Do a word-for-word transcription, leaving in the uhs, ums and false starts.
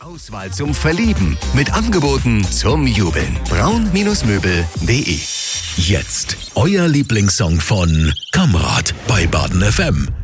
Auswahl zum Verlieben. Mit Angeboten zum Jubeln. braun Möbel punkt de. Jetzt euer Lieblingssong von Kamrat bei Baden F M.